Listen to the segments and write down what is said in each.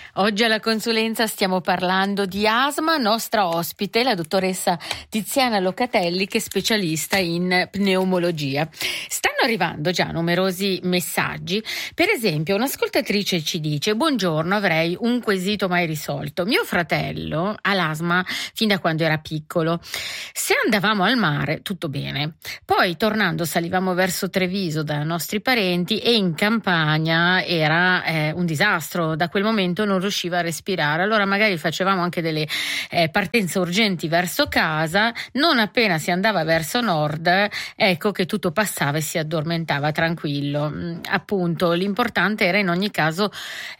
Oggi alla consulenza stiamo parlando di asma, nostra ospite la dottoressa Tiziana Locatelli, che è specialista in pneumologia. Stanno arrivando già numerosi messaggi. Per esempio, un'ascoltatrice ci dice: buongiorno, avrei un quesito mai risolto. Mio fratello ha l'asma fin da quando era piccolo. Se andavamo al mare, tutto bene. Poi, tornando, salivamo verso Treviso da nostri parenti e in campagna era un disastro. Da quel momento non riusciva a respirare, allora magari facevamo anche delle partenze urgenti verso casa. Non appena si andava verso nord, ecco che tutto passava e si addormentava tranquillo. Appunto, l'importante era in ogni caso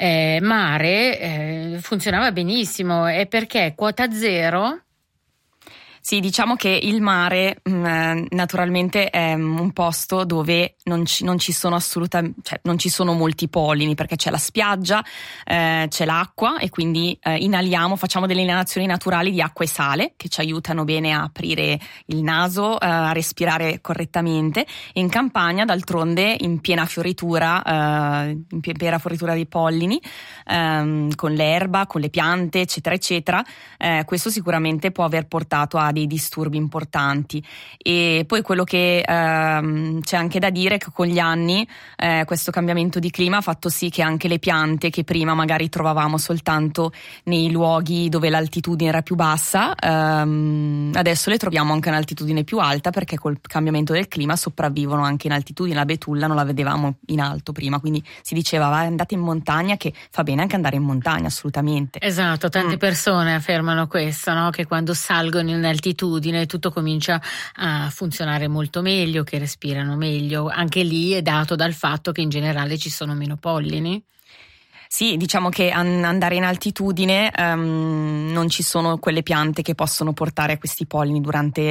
mare, funzionava benissimo. E perché quota zero? Sì, diciamo che il mare naturalmente è un posto dove non ci sono non ci sono molti pollini, perché c'è la spiaggia, c'è l'acqua e quindi facciamo delle inalazioni naturali di acqua e sale che ci aiutano bene a aprire il naso, a respirare correttamente. E in campagna, d'altronde, in piena fioritura dei pollini, con l'erba, con le piante, eccetera, eccetera, questo sicuramente può aver portato a dei disturbi importanti. E poi quello che c'è anche da dire è che con gli anni questo cambiamento di clima ha fatto sì che anche le piante che prima magari trovavamo soltanto nei luoghi dove l'altitudine era più bassa, adesso le troviamo anche in altitudine più alta, perché col cambiamento del clima sopravvivono anche in altitudine. La betulla non la vedevamo in alto prima, quindi si diceva andate in montagna, che fa bene anche andare in montagna, assolutamente. Esatto, tante persone affermano questo, no? Che quando salgono in altitudine tutto comincia a funzionare molto meglio, che respirano meglio. Anche lì è dato dal fatto che in generale ci sono meno pollini. Sì, diciamo che andare in altitudine non ci sono quelle piante che possono portare questi pollini durante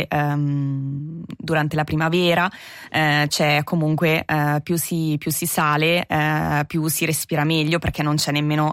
la primavera. C'è comunque più si sale, più si respira meglio, perché non c'è nemmeno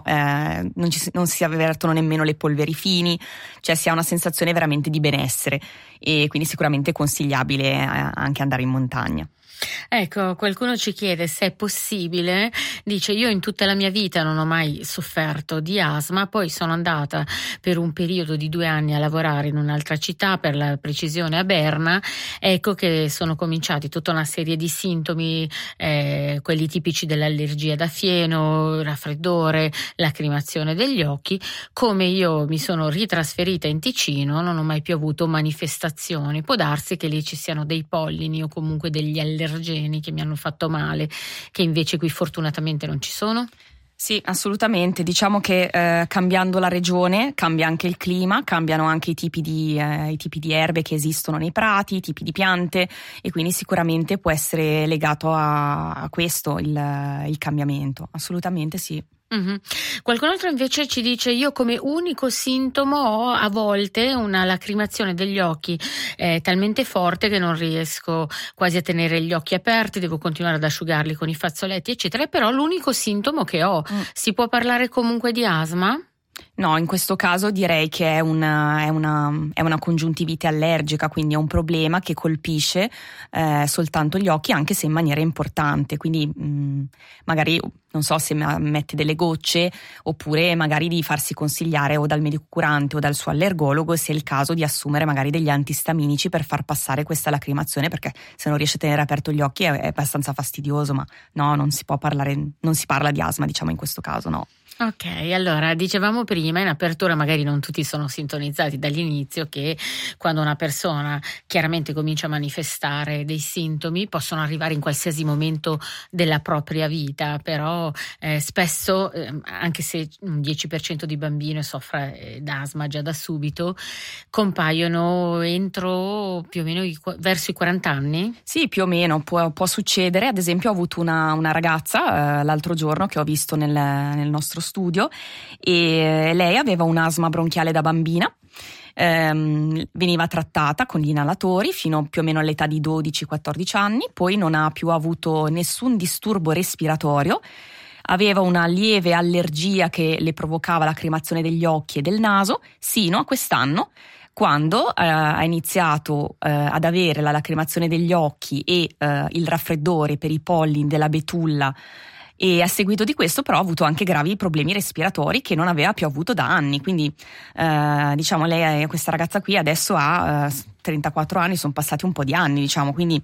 non si avvertono nemmeno le polveri fini, cioè si ha una sensazione veramente di benessere, e quindi sicuramente è consigliabile anche andare in montagna. Ecco, qualcuno ci chiede se è possibile. Dice: io in tutta la mia vita non ho mai sofferto di asma, poi sono andata per un periodo di 2 anni a lavorare in un'altra città, per la precisione a Berna. Ecco che sono cominciati tutta una serie di sintomi, quelli tipici dell'allergia da fieno, raffreddore, lacrimazione degli occhi. Come io mi sono ritrasferita in Ticino, non ho mai più avuto manifestazioni. Può darsi che lì ci siano dei pollini o comunque degli allergeni che mi hanno fatto male, che invece qui fortunatamente non ci sono? Sì, assolutamente. Diciamo che cambiando la regione cambia anche il clima, cambiano anche i tipi di erbe che esistono nei prati, i tipi di piante, e quindi sicuramente può essere legato a questo il cambiamento. Assolutamente sì. Mm-hmm. Qualcun altro invece ci dice: io come unico sintomo ho a volte una lacrimazione degli occhi talmente forte che non riesco quasi a tenere gli occhi aperti, devo continuare ad asciugarli con i fazzoletti eccetera, però l'unico sintomo che ho. Si può parlare comunque di asma? No, in questo caso direi che è una congiuntivite allergica, quindi è un problema che colpisce soltanto gli occhi, anche se in maniera importante. Quindi magari non so se mette delle gocce, oppure magari di farsi consigliare o dal medico curante o dal suo allergologo, se è il caso di assumere magari degli antistaminici per far passare questa lacrimazione, perché se non riesce a tenere aperto gli occhi è abbastanza fastidioso. Ma no, non si parla di asma, diciamo, in questo caso, no. Ok, allora dicevamo prima in apertura, magari non tutti sono sintonizzati dall'inizio, che quando una persona chiaramente comincia a manifestare dei sintomi possono arrivare in qualsiasi momento della propria vita, però spesso anche se un 10% di bambine soffre d'asma già da subito, compaiono entro più o meno verso i 40 anni? Sì, più o meno può succedere. Ad esempio ho avuto una ragazza l'altro giorno che ho visto nel nostro studio, e lei aveva un asma bronchiale da bambina. Veniva trattata con gli inalatori fino più o meno all'età di 12-14 anni, poi non ha più avuto nessun disturbo respiratorio, aveva una lieve allergia che le provocava lacrimazione degli occhi e del naso, sino a quest'anno, quando ha iniziato ad avere la lacrimazione degli occhi e il raffreddore per i pollini della betulla e a seguito di questo però ha avuto anche gravi problemi respiratori che non aveva più avuto da anni, quindi diciamo lei, questa ragazza qui adesso ha 34 anni, sono passati un po' di anni, diciamo, quindi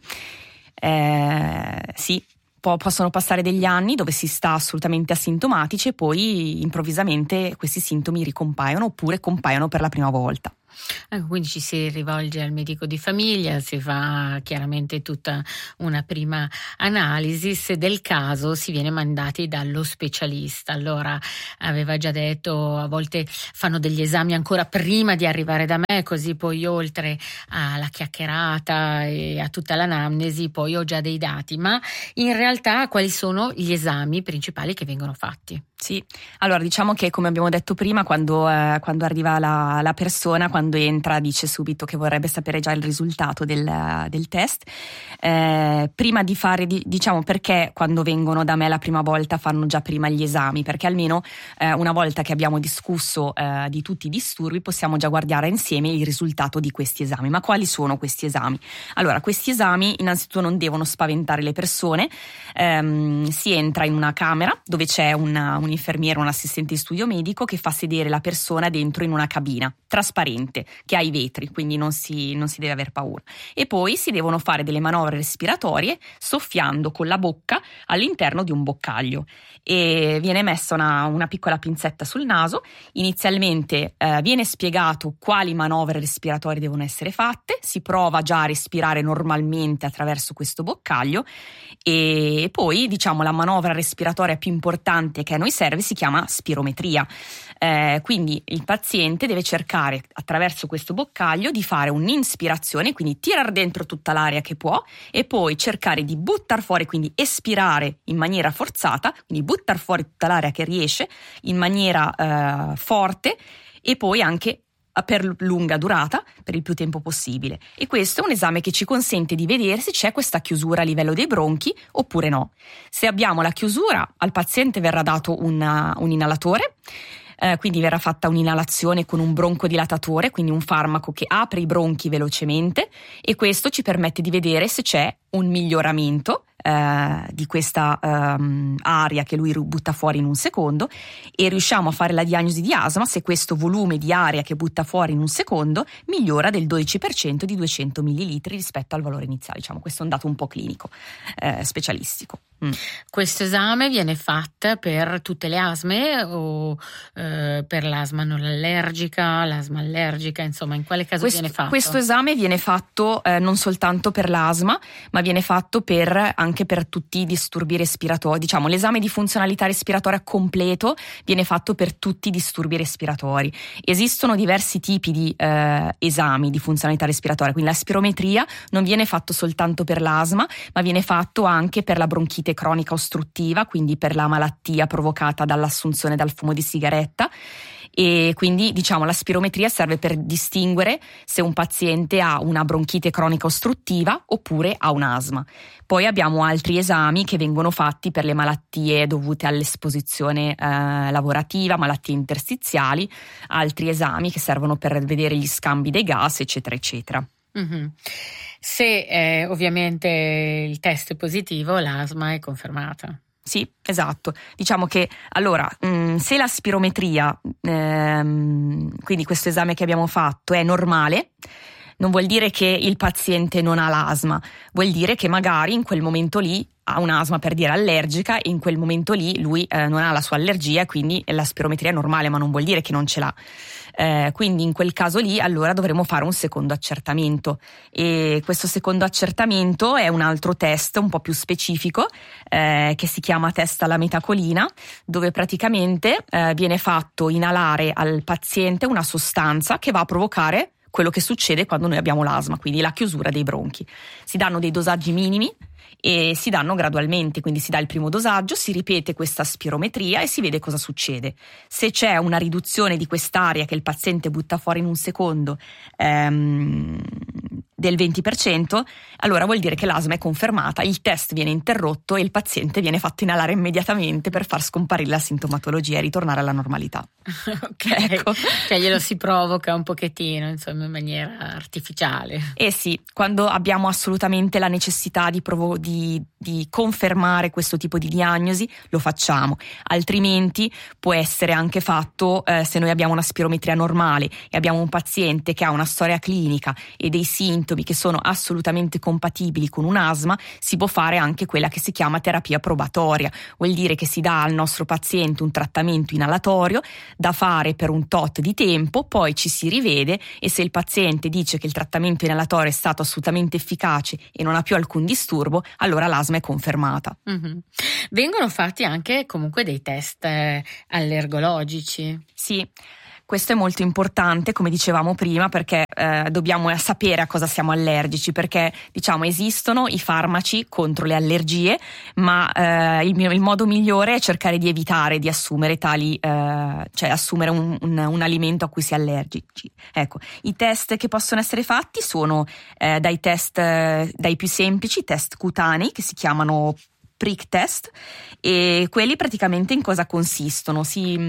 sì, possono passare degli anni dove si sta assolutamente asintomatici e poi improvvisamente questi sintomi ricompaiono oppure compaiono per la prima volta. Quindi ci si rivolge al medico di famiglia, si fa chiaramente tutta una prima analisi, se del caso si viene mandati dallo specialista. Allora aveva già detto, a volte fanno degli esami ancora prima di arrivare da me, così poi oltre alla chiacchierata e a tutta l'anamnesi poi ho già dei dati, ma in realtà quali sono gli esami principali che vengono fatti? Sì, allora diciamo che come abbiamo detto prima, quando arriva la persona, quando entra dice subito che vorrebbe sapere già il risultato del test. Prima di fare, diciamo, perché quando vengono da me la prima volta fanno già prima gli esami, perché almeno una volta che abbiamo discusso di tutti i disturbi possiamo già guardare insieme il risultato di questi esami. Ma quali sono questi esami? Allora, questi esami innanzitutto non devono spaventare le persone, si entra in una camera dove c'è un infermiere, un assistente di studio medico che fa sedere la persona dentro in una cabina trasparente che ha i vetri, quindi non si deve aver paura, e poi si devono fare delle manovre respiratorie soffiando con la bocca all'interno di un boccaglio e viene messa una piccola pinzetta sul naso. Inizialmente viene spiegato quali manovre respiratorie devono essere fatte, si prova già a respirare normalmente attraverso questo boccaglio e poi diciamo la manovra respiratoria più importante che a noi serve si chiama spirometria. Quindi il paziente deve cercare attraverso questo boccaglio di fare un'inspirazione, quindi tirar dentro tutta l'aria che può e poi cercare di buttar fuori, quindi espirare in maniera forzata, quindi buttar fuori tutta l'aria che riesce in maniera forte e poi anche per lunga durata, per il più tempo possibile. E questo è un esame che ci consente di vedere se c'è questa chiusura a livello dei bronchi oppure no. Se abbiamo la chiusura, al paziente verrà dato un inalatore, quindi verrà fatta un'inalazione con un broncodilatatore, quindi un farmaco che apre i bronchi velocemente e questo ci permette di vedere se c'è un miglioramento di questa aria che lui butta fuori in un secondo e riusciamo a fare la diagnosi di asma se questo volume di aria che butta fuori in un secondo migliora del 12% di 200 millilitri rispetto al valore iniziale. Diciamo, questo è un dato un po' clinico, specialistico. Questo esame viene fatto per tutte le asme o per l'asma non allergica, l'asma allergica, insomma in quale caso viene fatto? Questo esame viene fatto non soltanto per l'asma, ma viene fatto anche per tutti i disturbi respiratori. Diciamo, l'esame di funzionalità respiratoria completo viene fatto per tutti i disturbi respiratori. Esistono diversi tipi di esami di funzionalità respiratoria, quindi la spirometria non viene fatto soltanto per l'asma, ma viene fatto anche per la bronchite cronica ostruttiva, quindi per la malattia provocata dall'assunzione dal fumo di sigaretta. E quindi diciamo la spirometria serve per distinguere se un paziente ha una bronchite cronica ostruttiva oppure ha un asma. Poi abbiamo altri esami che vengono fatti per le malattie dovute all'esposizione lavorativa, malattie interstiziali, altri esami che servono per vedere gli scambi dei gas, eccetera eccetera. Mm-hmm. Se ovviamente il test è positivo, l'asma è confermata. Sì, esatto. Diciamo che allora, se la spirometria, quindi questo esame che abbiamo fatto, è normale, non vuol dire che il paziente non ha l'asma, vuol dire che magari in quel momento lì ha un'asma, per dire allergica, e in quel momento lì lui non ha la sua allergia, quindi la spirometria è normale, ma non vuol dire che non ce l'ha. Quindi in quel caso lì allora dovremo fare un secondo accertamento e questo secondo accertamento è un altro test un po' più specifico che si chiama test alla metacolina, dove praticamente viene fatto inalare al paziente una sostanza che va a provocare quello che succede quando noi abbiamo l'asma, quindi la chiusura dei bronchi. Si danno dei dosaggi minimi e si danno gradualmente, quindi si dà il primo dosaggio, si ripete questa spirometria e si vede cosa succede. Se c'è una riduzione di quest'aria che il paziente butta fuori in un secondo del 20%, allora vuol dire che l'asma è confermata, il test viene interrotto e il paziente viene fatto inalare immediatamente per far scomparire la sintomatologia e ritornare alla normalità. Ok, Ecco. cioè glielo si provoca un pochettino, insomma, in maniera artificiale. Eh sì, quando abbiamo assolutamente la necessità di confermare questo tipo di diagnosi, lo facciamo. Altrimenti può essere anche fatto se noi abbiamo una spirometria normale e abbiamo un paziente che ha una storia clinica e dei sintomi che sono assolutamente compatibili con un asma, si può fare anche quella che si chiama terapia probatoria. Vuol dire che si dà al nostro paziente un trattamento inalatorio da fare per un tot di tempo, poi ci si rivede e se il paziente dice che il trattamento inalatorio è stato assolutamente efficace e non ha più alcun disturbo, allora l'asma è confermata. Mm-hmm. Vengono fatti anche comunque dei test allergologici. Sì. Questo è molto importante, come dicevamo prima, perché dobbiamo sapere a cosa siamo allergici, perché diciamo esistono i farmaci contro le allergie, ma il modo migliore è cercare di evitare di assumere tali, cioè assumere un alimento a cui si è allergici. Ecco, i test che possono essere fatti sono dai più semplici, test cutanei che si chiamano prick test, e quelli praticamente in cosa consistono?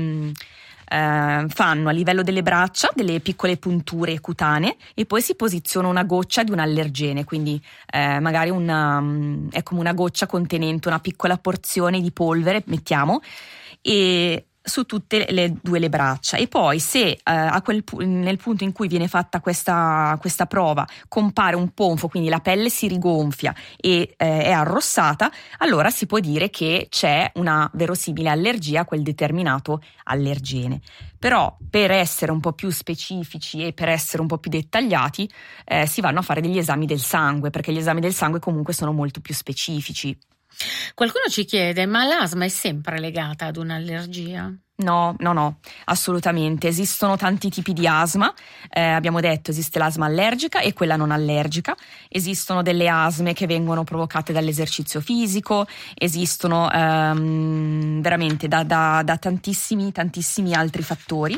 Fanno a livello delle braccia delle piccole punture cutanee e poi si posiziona una goccia di un allergene, quindi magari è come una goccia contenente una piccola porzione di polvere, mettiamo, e su tutte le braccia, e poi se nel punto in cui viene fatta questa prova compare un ponfo, quindi la pelle si rigonfia e è arrossata, allora si può dire che c'è una verosimile allergia a quel determinato allergene. Però per essere un po' più specifici e per essere un po' più dettagliati si vanno a fare degli esami del sangue, perché gli esami del sangue comunque sono molto più specifici. Qualcuno ci chiede, ma l'asma è sempre legata ad un'allergia? No, assolutamente. Esistono tanti tipi di asma. Abbiamo detto esiste l'asma allergica e quella non allergica. Esistono delle asme che vengono provocate dall'esercizio fisico, esistono veramente da tantissimi altri fattori.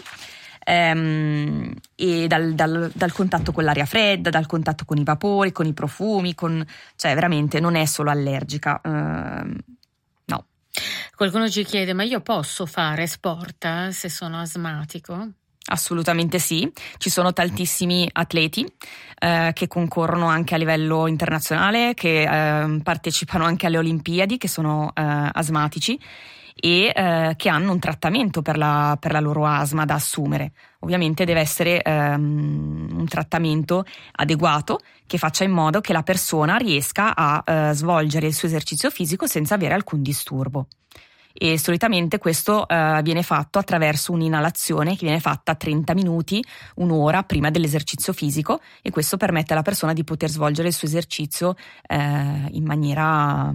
E dal contatto con l'aria fredda, dal contatto con i vapori, con i profumi, cioè veramente non è solo allergica. No. Qualcuno ci chiede, ma io posso fare sport se sono asmatico? Assolutamente sì, ci sono tantissimi atleti che concorrono anche a livello internazionale, che partecipano anche alle Olimpiadi, che sono asmatici e che hanno un trattamento per la loro asma da assumere. Ovviamente deve essere un trattamento adeguato che faccia in modo che la persona riesca a svolgere il suo esercizio fisico senza avere alcun disturbo. E solitamente questo viene fatto attraverso un'inalazione che viene fatta 30 minuti, un'ora prima dell'esercizio fisico, e questo permette alla persona di poter svolgere il suo esercizio in maniera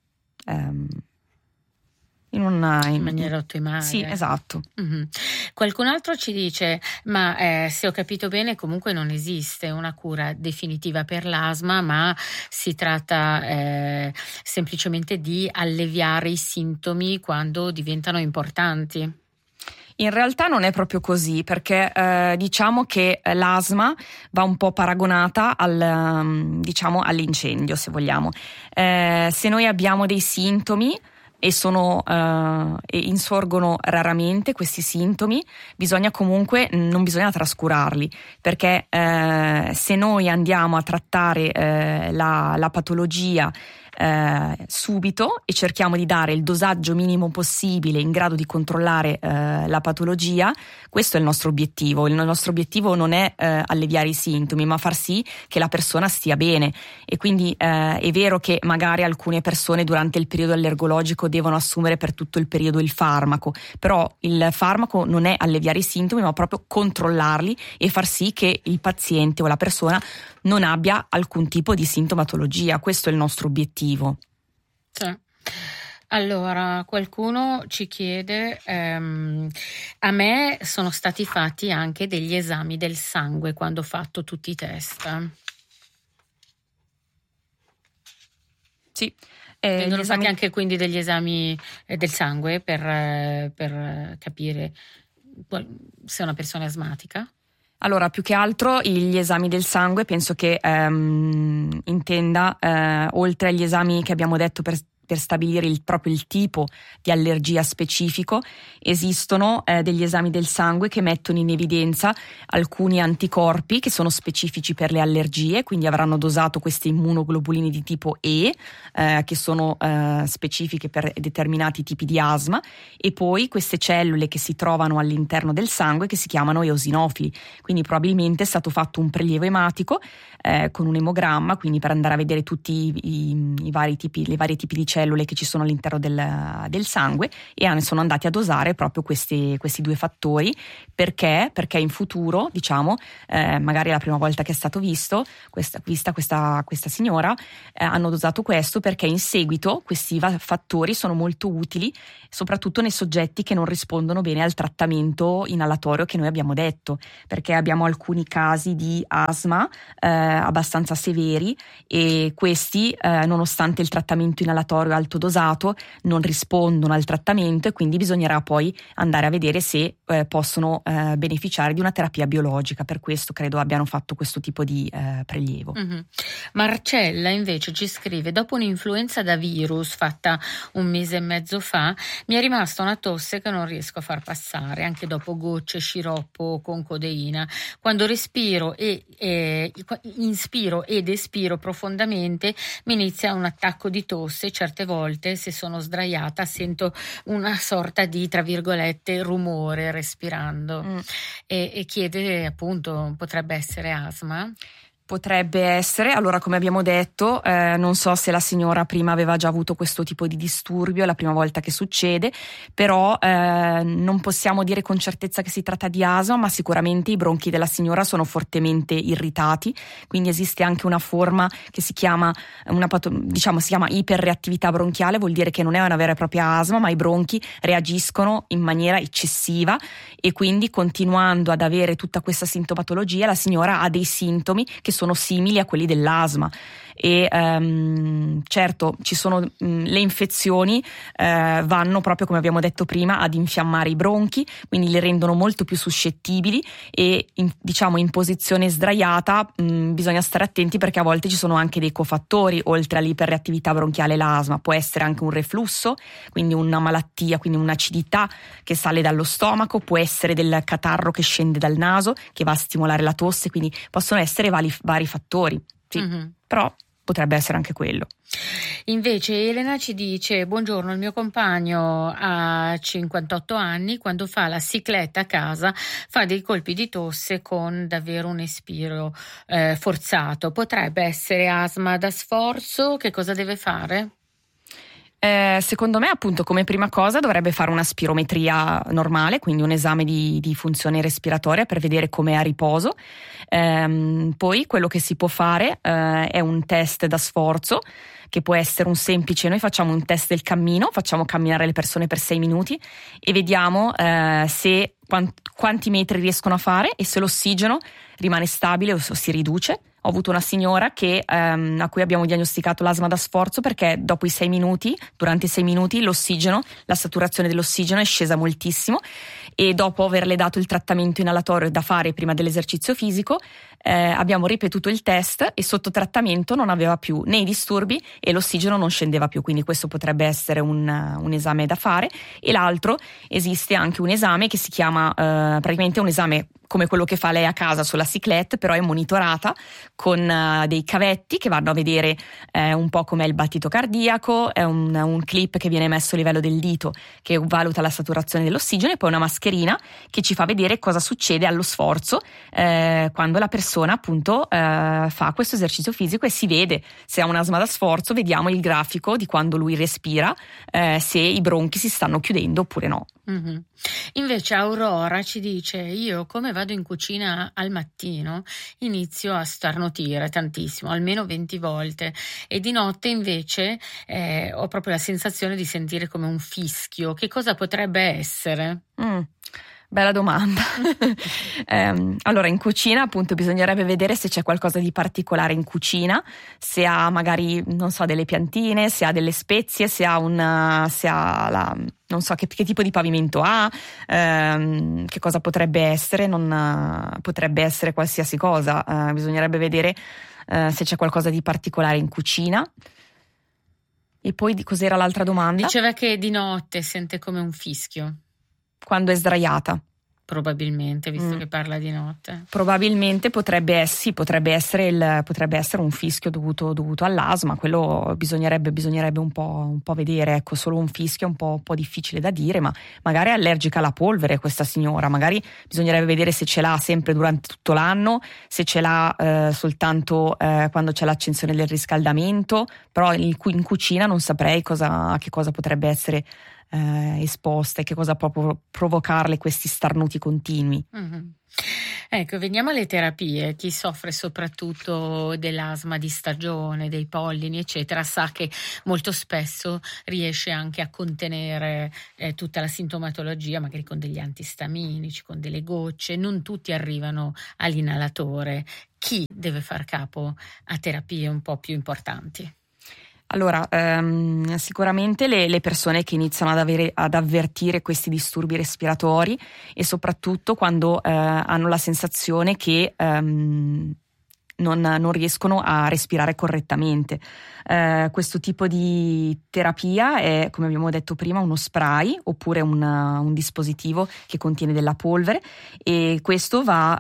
in maniera ottimale. Sì, esatto. Mm-hmm. Qualcun altro ci dice, ma se ho capito bene comunque non esiste una cura definitiva per l'asma, ma si tratta semplicemente di alleviare i sintomi quando diventano importanti. In realtà non è proprio così, perché diciamo che l'asma va un po' paragonata all'incendio, se vogliamo. Se noi abbiamo dei sintomi e insorgono raramente questi sintomi, non bisogna trascurarli, perché se noi andiamo a trattare la patologia subito e cerchiamo di dare il dosaggio minimo possibile in grado di controllare la patologia, questo è il nostro obiettivo. Il nostro obiettivo non è alleviare i sintomi, ma far sì che la persona stia bene. E quindi è vero che magari alcune persone durante il periodo allergologico devono assumere per tutto il periodo il farmaco, però il farmaco non è alleviare i sintomi, ma proprio controllarli e far sì che il paziente o la persona non abbia alcun tipo di sintomatologia. Questo è il nostro obiettivo. Sì. Allora, qualcuno ci chiede, a me sono stati fatti anche degli esami del sangue quando ho fatto tutti i test. Sì. Vengono fatti anche quindi degli esami del sangue per capire se è una persona asmatica? Allora, più che altro gli esami del sangue penso che intenda, oltre agli esami che abbiamo detto per stabilire proprio il tipo di allergia specifico, esistono degli esami del sangue che mettono in evidenza alcuni anticorpi che sono specifici per le allergie, quindi avranno dosato queste immunoglobulini di tipo E, che sono specifiche per determinati tipi di asma, e poi queste cellule che si trovano all'interno del sangue che si chiamano eosinofili. Quindi probabilmente è stato fatto un prelievo ematico con un emogramma, quindi per andare a vedere tutti i vari tipi, le varie tipi di cellule che ci sono all'interno del sangue, e sono andati a dosare proprio questi due fattori. Perché in futuro, diciamo, magari la prima volta che è stato vista questa signora, hanno dosato questo perché in seguito questi fattori sono molto utili soprattutto nei soggetti che non rispondono bene al trattamento inalatorio che noi abbiamo detto, perché abbiamo alcuni casi di asma abbastanza severi, e questi nonostante il trattamento inalatorio alto dosato non rispondono al trattamento, e quindi bisognerà poi andare a vedere se possono beneficiare di una terapia biologica. Per questo credo abbiano fatto questo tipo di prelievo. Mm-hmm. Marcella invece ci scrive: dopo un'influenza da virus fatta 1 mese e mezzo fa mi è rimasta una tosse che non riesco a far passare anche dopo gocce, sciroppo con codeina. Quando respiro inspiro ed espiro profondamente mi inizia un attacco di tosse. Certe volte, se sono sdraiata, sento una sorta di, tra virgolette, rumore respirando. E chiede appunto, potrebbe essere asma? Potrebbe essere. Allora, come abbiamo detto, non so se la signora prima aveva già avuto questo tipo di disturbio, è la prima volta che succede, però non possiamo dire con certezza che si tratta di asma, ma sicuramente i bronchi della signora sono fortemente irritati, quindi esiste anche una forma che si chiama si chiama iperreattività bronchiale. Vuol dire che non è una vera e propria asma, ma i bronchi reagiscono in maniera eccessiva, e quindi continuando ad avere tutta questa sintomatologia la signora ha dei sintomi che sono simili a quelli dell'asma. E certo ci sono le infezioni, vanno proprio, come abbiamo detto prima, ad infiammare i bronchi, quindi le rendono molto più suscettibili, e in posizione sdraiata bisogna stare attenti, perché a volte ci sono anche dei cofattori oltre all'iperreattività bronchiale e l'asma. Può essere anche un reflusso, quindi una malattia, quindi un'acidità che sale dallo stomaco, può essere del catarro che scende dal naso che va a stimolare la tosse, quindi possono essere vari fattori, sì. Mm-hmm. Però potrebbe essere anche quello. Invece Elena ci dice: buongiorno, il mio compagno ha 58 anni, quando fa la cicletta a casa fa dei colpi di tosse con davvero un espiro forzato. Potrebbe essere asma da sforzo? Che cosa deve fare? Secondo me, appunto, come prima cosa dovrebbe fare una spirometria normale, quindi un esame di funzione respiratoria per vedere com'è a riposo. Poi quello che si può fare è un test da sforzo, che può essere un semplice: noi facciamo un test del cammino, facciamo camminare le persone per 6 minuti e vediamo se quanti metri riescono a fare e se l'ossigeno rimane stabile o si riduce. Ho avuto una signora a cui abbiamo diagnosticato l'asma da sforzo, perché dopo durante i 6 minuti la saturazione dell'ossigeno è scesa moltissimo, e dopo averle dato il trattamento inalatorio da fare prima dell'esercizio fisico abbiamo ripetuto il test, e sotto trattamento non aveva più né i disturbi e l'ossigeno non scendeva più. Quindi questo potrebbe essere un esame da fare. E l'altro, esiste anche un esame che si chiama praticamente un esame come quello che fa lei a casa sulla cyclette, però è monitorata con dei cavetti che vanno a vedere un po' com'è il battito cardiaco, è un clip che viene messo a livello del dito che valuta la saturazione dell'ossigeno, e poi una mascherina che ci fa vedere cosa succede allo sforzo quando la persona appunto fa questo esercizio fisico, e si vede se ha un'asma da sforzo. Vediamo il grafico di quando lui respira, se i bronchi si stanno chiudendo oppure no. Mm-hmm. Invece Aurora ci dice: io, come vado in cucina al mattino, inizio a starnutire tantissimo, almeno 20 volte, e di notte invece ho proprio la sensazione di sentire come un fischio. Che cosa potrebbe essere? Bella domanda. Allora, in cucina appunto bisognerebbe vedere se c'è qualcosa di particolare in cucina, se ha magari, non so, delle piantine, se ha delle spezie, se ha non so che tipo di pavimento ha, che cosa potrebbe essere, potrebbe essere qualsiasi cosa, bisognerebbe vedere se c'è qualcosa di particolare in cucina. E poi cos'era l'altra domanda? Diceva che di notte sente come un fischio. Quando è sdraiata. Probabilmente, visto che parla di notte. Probabilmente potrebbe essere un fischio dovuto all'asma. Quello bisognerebbe un po' vedere. Ecco, solo un fischio è un po' difficile da dire, ma magari è allergica alla polvere questa signora. Magari bisognerebbe vedere se ce l'ha sempre durante tutto l'anno, se ce l'ha soltanto quando c'è l'accensione del riscaldamento. Però in cucina non saprei a che cosa potrebbe essere esposta e che cosa può provocarle questi starnuti continui. Mm-hmm. Ecco, veniamo alle terapie. Chi soffre soprattutto dell'asma di stagione, dei pollini eccetera, sa che molto spesso riesce anche a contenere tutta la sintomatologia, magari con degli antistaminici, con delle gocce. Non tutti arrivano all'inalatore. Chi deve far capo a terapie un po' più importanti? Allora, sicuramente le persone che iniziano ad avvertire questi disturbi respiratori, e soprattutto quando hanno la sensazione che non riescono a respirare correttamente. Questo tipo di terapia è, come abbiamo detto prima, uno spray oppure un dispositivo che contiene della polvere, e questo va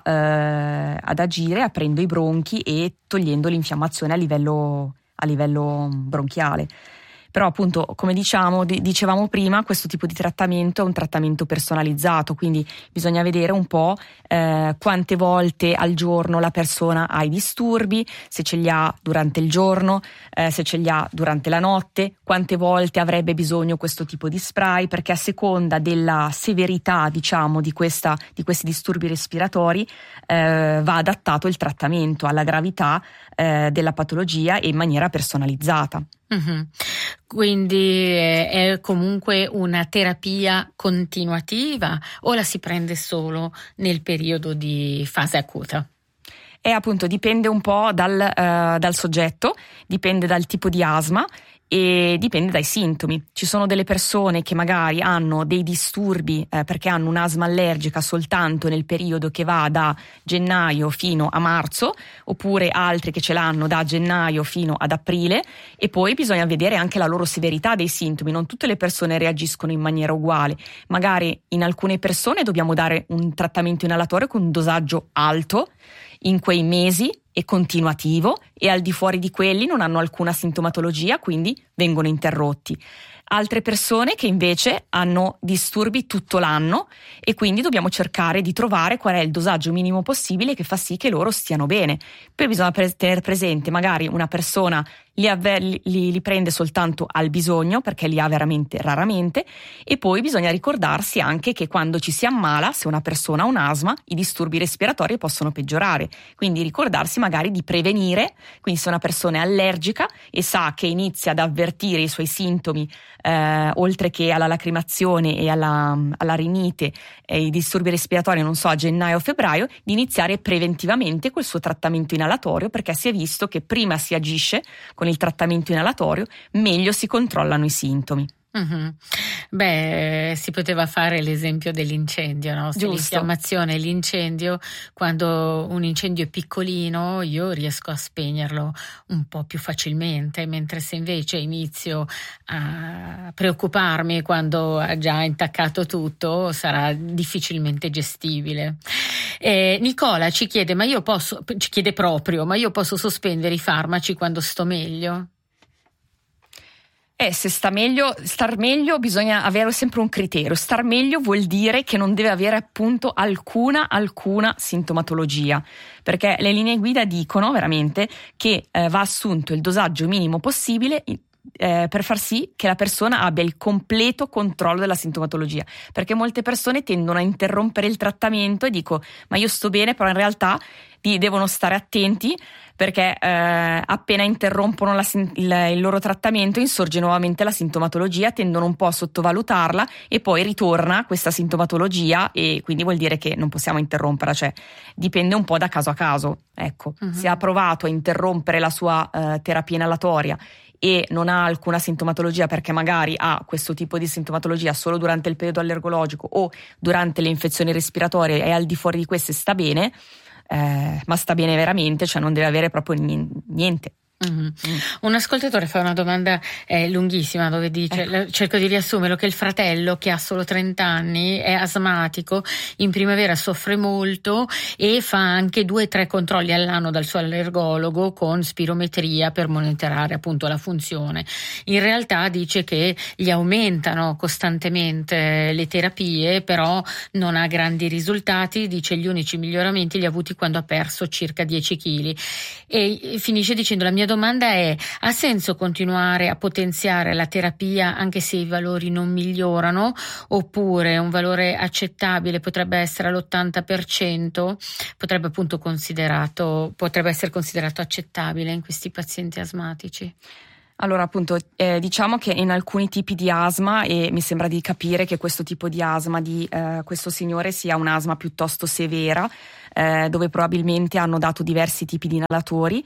ad agire aprendo i bronchi e togliendo l'infiammazione a livello bronchiale. Però appunto, come dicevamo prima, questo tipo di trattamento è un trattamento personalizzato, quindi bisogna vedere un po' quante volte al giorno la persona ha i disturbi, se ce li ha durante il giorno, se ce li ha durante la notte, quante volte avrebbe bisogno questo tipo di spray, perché a seconda della severità, diciamo, di questi disturbi respiratori va adattato il trattamento alla gravità della patologia e in maniera personalizzata. Mm-hmm. Quindi è comunque una terapia continuativa o la si prende solo nel periodo di fase acuta? E appunto dipende un po' dal soggetto, dipende dal tipo di asma e dipende dai sintomi. Ci sono delle persone che magari hanno dei disturbi perché hanno un'asma allergica soltanto nel periodo che va da gennaio fino a marzo, oppure altri che ce l'hanno da gennaio fino ad aprile, e poi bisogna vedere anche la loro severità dei sintomi. Non tutte le persone reagiscono in maniera uguale. Magari in alcune persone dobbiamo dare un trattamento inalatorio con un dosaggio alto in quei mesi e continuativo, e al di fuori di quelli non hanno alcuna sintomatologia, quindi vengono interrotti. Altre persone che invece hanno disturbi tutto l'anno, e quindi dobbiamo cercare di trovare qual è il dosaggio minimo possibile che fa sì che loro stiano bene. Poi bisogna tenere presente, magari una persona li prende soltanto al bisogno, perché li ha veramente raramente, e poi bisogna ricordarsi anche che quando ci si ammala, se una persona ha un asma, i disturbi respiratori possono peggiorare, quindi ricordarsi magari di prevenire. Quindi se una persona è allergica e sa che inizia ad avvertire i suoi sintomi, oltre che alla lacrimazione e alla rinite, i disturbi respiratori, non so, a gennaio o febbraio, di iniziare preventivamente col suo trattamento inalatorio, perché si è visto che prima si agisce con il trattamento inalatorio, meglio si controllano i sintomi. Mm-hmm. Beh, si poteva fare l'esempio dell'incendio, no? Se l'infiammazione e l'incendio, quando un incendio è piccolino io riesco a spegnerlo un po' più facilmente, mentre se invece inizio a preoccuparmi quando ha già intaccato tutto, sarà difficilmente gestibile. Nicola ci chiede, ma io posso sospendere i farmaci quando sto meglio? Se star meglio bisogna avere sempre un criterio. Star meglio vuol dire che non deve avere appunto alcuna sintomatologia, perché le linee guida dicono veramente che va assunto il dosaggio minimo possibile per far sì che la persona abbia il completo controllo della sintomatologia, perché molte persone tendono a interrompere il trattamento e dico ma io sto bene, però in realtà devono stare attenti perché appena interrompono il loro trattamento insorge nuovamente la sintomatologia, tendono un po' a sottovalutarla e poi ritorna questa sintomatologia e quindi vuol dire che non possiamo interromperla, cioè dipende un po' da caso a caso, ecco. Se ha provato a interrompere la sua terapia inalatoria e non ha alcuna sintomatologia perché magari ha questo tipo di sintomatologia solo durante il periodo allergologico o durante le infezioni respiratorie e al di fuori di queste sta bene, ma sta bene veramente, cioè non deve avere proprio niente. Un ascoltatore fa una domanda lunghissima dove dice, cerco di riassumerlo, che il fratello che ha solo 30 anni è asmatico, in primavera soffre molto e fa anche 2-3 controlli all'anno dal suo allergologo con spirometria per monitorare appunto la funzione. In realtà dice che gli aumentano costantemente le terapie, però non ha grandi risultati, dice gli unici miglioramenti li ha avuti quando ha perso circa 10 kg e finisce dicendo: la mia domanda è: ha senso continuare a potenziare la terapia anche se i valori non migliorano, oppure un valore accettabile potrebbe essere all'80%, potrebbe essere considerato accettabile in questi pazienti asmatici? Allora appunto diciamo che in alcuni tipi di asma, e mi sembra di capire che questo tipo di asma di questo signore sia un'asma piuttosto severa, dove probabilmente hanno dato diversi tipi di inalatori.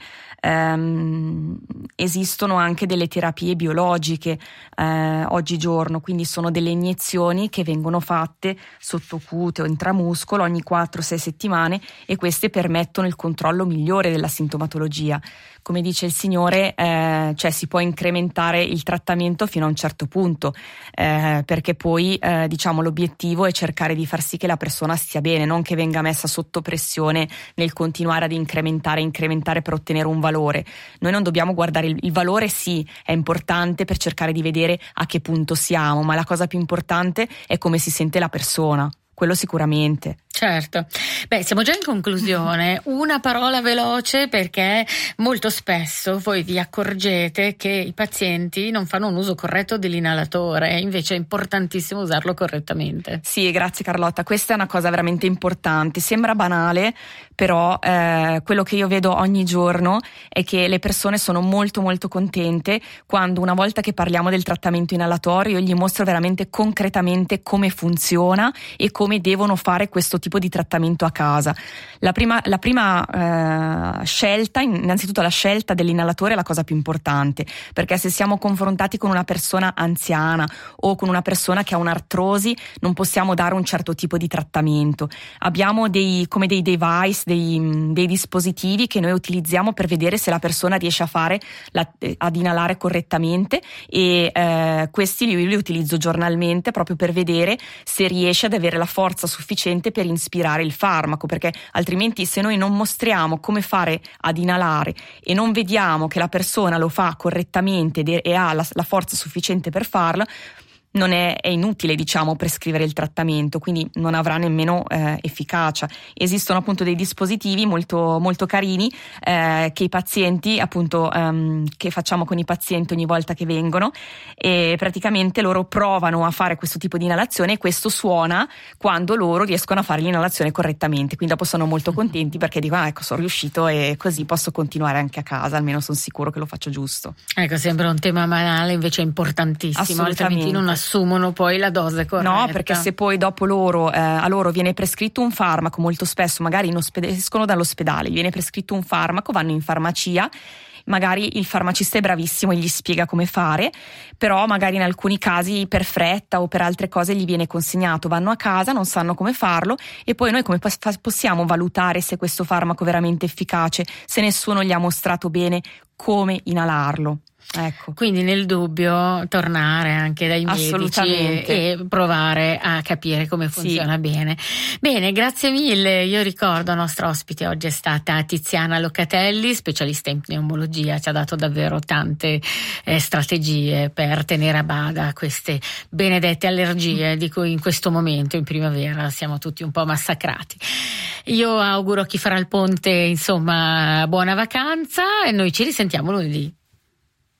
Esistono anche delle terapie biologiche oggigiorno, quindi sono delle iniezioni che vengono fatte sottocute o intramuscolo ogni 4-6 settimane e queste permettono il controllo migliore della sintomatologia. Come dice il signore, cioè si può incrementare il trattamento fino a un certo punto, perché poi diciamo l'obiettivo è cercare di far sì che la persona stia bene, non che venga messa sotto pressione nel continuare ad incrementare per ottenere un valore. Noi non dobbiamo guardare il valore, sì, è importante per cercare di vedere a che punto siamo, ma la cosa più importante è come si sente la persona, quello sicuramente. Certo. Beh, siamo già in conclusione. Una parola veloce, perché molto spesso voi vi accorgete che i pazienti non fanno un uso corretto dell'inalatore, invece è importantissimo usarlo correttamente. Sì, grazie Carlotta, questa è una cosa veramente importante. Sembra banale, però quello che io vedo ogni giorno è che le persone sono molto molto contente quando, una volta che parliamo del trattamento inalatorio, io gli mostro veramente concretamente come funziona e come devono fare questo tipo di trattamento a casa. La prima scelta, innanzitutto la scelta dell'inalatore è la cosa più importante, perché se siamo confrontati con una persona anziana o con una persona che ha un'artrosi non possiamo dare un certo tipo di trattamento. Abbiamo dei device, dei dispositivi che noi utilizziamo per vedere se la persona riesce ad inalare correttamente e questi li utilizzo giornalmente proprio per vedere se riesce ad avere la forza sufficiente per inspirare il farmaco, perché altrimenti, se noi non mostriamo come fare ad inalare e non vediamo che la persona lo fa correttamente e ha la forza sufficiente per farlo, non è inutile, diciamo, prescrivere il trattamento, quindi non avrà nemmeno efficacia. Esistono appunto dei dispositivi molto, molto carini che i pazienti appunto che facciamo con i pazienti ogni volta che vengono, e praticamente loro provano a fare questo tipo di inalazione e questo suona quando loro riescono a fare l'inalazione correttamente, quindi dopo sono molto contenti perché dicono ecco, sono riuscito e così posso continuare anche a casa, almeno sono sicuro che lo faccio giusto. Ecco, sembra un tema banale, invece è importantissimo, altrimenti non assumono poi la dose corretta. No, perché se poi dopo a loro viene prescritto un farmaco, molto spesso magari escono dall'ospedale, viene prescritto un farmaco, vanno in farmacia, magari il farmacista è bravissimo e gli spiega come fare, però magari in alcuni casi per fretta o per altre cose gli viene consegnato, vanno a casa, non sanno come farlo e poi noi come possiamo valutare se questo farmaco è veramente efficace se nessuno gli ha mostrato bene come inalarlo? Ecco. Quindi nel dubbio tornare anche dai medici e provare a capire come funziona bene. Bene, grazie mille. Io ricordo, nostra ospite oggi è stata Tiziana Locatelli, specialista in pneumologia, ci ha dato davvero tante strategie per tenere a bada queste benedette allergie di cui in questo momento in primavera siamo tutti un po' massacrati. Io auguro a chi farà il ponte, insomma, buona vacanza e noi ci risentiamo lunedì.